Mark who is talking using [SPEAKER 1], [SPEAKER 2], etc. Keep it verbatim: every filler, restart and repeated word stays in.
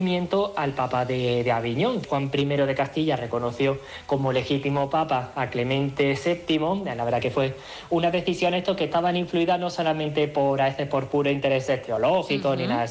[SPEAKER 1] al Papa de, de Aviñón. Juan primero de Castilla reconoció como legítimo Papa a Clemente séptimo. La verdad que fue una decisión esto que estaban influidas no solamente por, a veces por puros intereses teológicos, uh-huh, ni nada así,